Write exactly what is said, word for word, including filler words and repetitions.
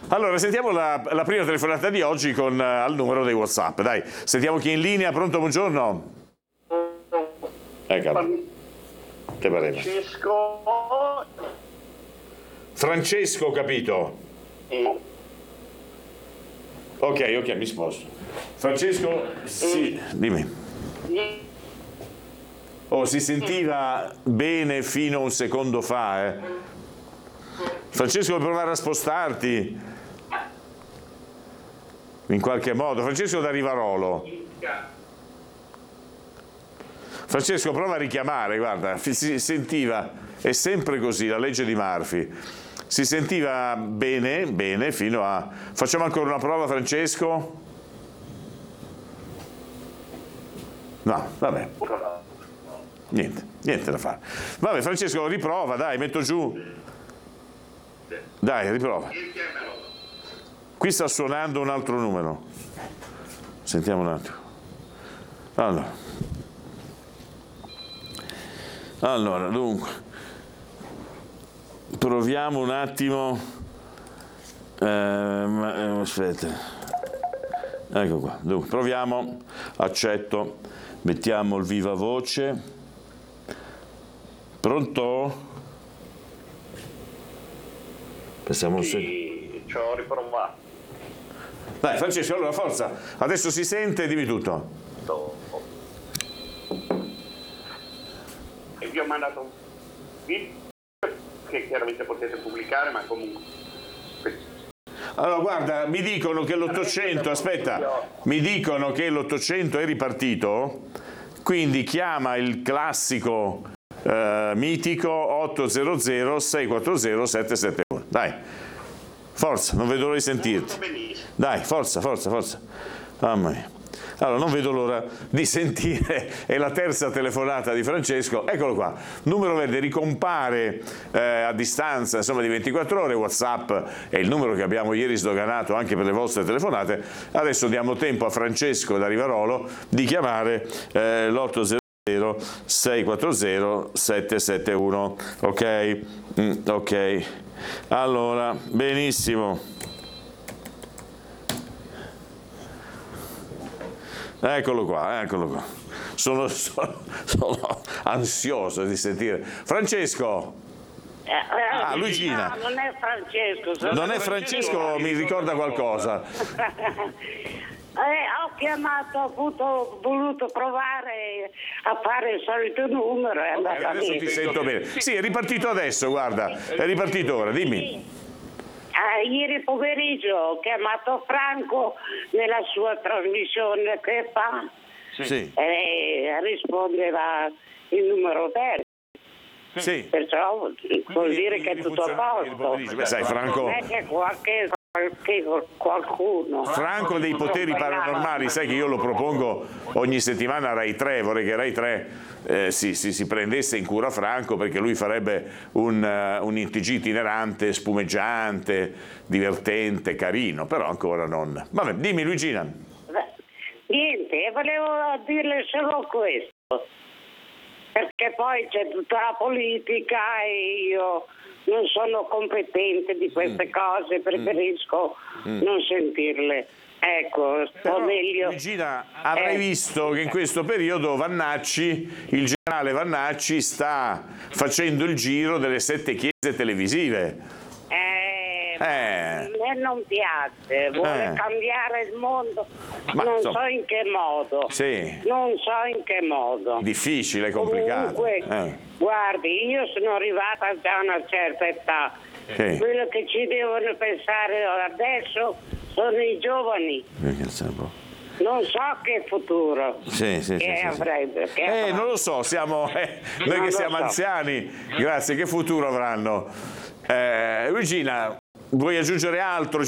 Allora, sentiamo la, la prima telefonata di oggi con uh, al numero dei WhatsApp. Dai, sentiamo chi è in linea. Pronto, buongiorno. Ecco. Che pareva? Francesco. Francesco, capito? Mm. Ok, ok, mi sposto. Francesco, sì, dimmi. Oh, si sentiva bene fino a un secondo fa, eh. Francesco, vuoi provare a spostarti? In qualche modo. Francesco da Rivarolo. Francesco, prova a richiamare, guarda, si sentiva, è sempre così, la legge di Murphy. Si sentiva bene, bene, fino a... Facciamo ancora una prova, Francesco? No, vabbè. Niente, niente da fare. Vabbè, Francesco, riprova, dai, metto giù. Dai, riprova. Qui sta suonando un altro numero. Sentiamo un attimo. Allora. Allora, dunque. Proviamo un attimo. Eh, ma, eh, aspetta. Ecco qua. Dunque, proviamo. Accetto. Mettiamo il viva voce. Pronto? Pensiamo Sì, se... ci ho riprovato. Dai, Francesco, allora forza. Adesso si sente, dimmi tutto. E vi ho mandato un video che chiaramente potete pubblicare, ma comunque... Allora, guarda, mi dicono che l'ottocento, aspetta, mi dicono che l'ottocento è ripartito, quindi chiama il classico eh, mitico otto zero zero sei quattro zero sette sette uno. Dai, forza, non vedo l'ora di sentirti. Dai, forza, forza, forza. Mamma mia. Allora, non vedo l'ora di sentire, è la terza telefonata di Francesco, eccolo qua, numero verde ricompare eh, a distanza insomma di ventiquattro ore, WhatsApp è il numero che abbiamo ieri sdoganato anche per le vostre telefonate, adesso diamo tempo a Francesco da Rivarolo di chiamare eh, l'otto zero zero sei quattro zero sette sette uno, ok? Mm, ok, allora, benissimo. Eccolo qua, eccolo qua. Sono, sono, sono ansioso di sentire. Francesco. Eh, eh, Ah, Luigina. No, non è Francesco. sono Non è Francesco, mi ricorda qualcosa. Eh, ho chiamato, ho avuto, voluto provare a fare il solito numero. È Okay, andata adesso bene. ti sento bene. Sì, è ripartito adesso, guarda. È ripartito ora, dimmi. Eh, ieri pomeriggio ho chiamato Franco nella sua trasmissione che fa Sì. e rispondeva il numero verde. Sì. Perciò vuol dire che è tutto a posto. Beh, sai, Franco... Non è che qualche, qualche qualcuno... Franco dei poteri paranormali, sai che io lo propongo ogni settimana a Rai tre, vorrei che Rai tre eh, si, si, si prendesse in cura Franco perché lui farebbe un, uh, un I T G itinerante, spumeggiante, divertente, carino, però ancora non... Vabbè, dimmi Luigina. Niente, volevo dirle solo questo, perché poi c'è tutta la politica e io non sono competente di queste mm. cose, preferisco mm. non sentirle. Ecco, sto meglio. Luigina, avrai eh. visto che in questo periodo Vannacci, il generale Vannacci, sta facendo il giro delle sette chiese televisive. Eh, Eh. A me non piace, vuole Eh. cambiare il mondo, Ma, non insomma, so in che modo. Sì. Non so in che modo. Difficile, complicato. Comunque, Eh. guardi, io sono arrivata già a una certa età. Sì. Quello che ci devono pensare adesso sono i giovani. Non so che futuro Sì, sì, che sì, sì, avrebbe. Che Eh, avrà. non lo so, siamo eh, noi Non che lo siamo so. anziani, grazie, che futuro avranno? Eh, Luigina, vuoi aggiungere altro?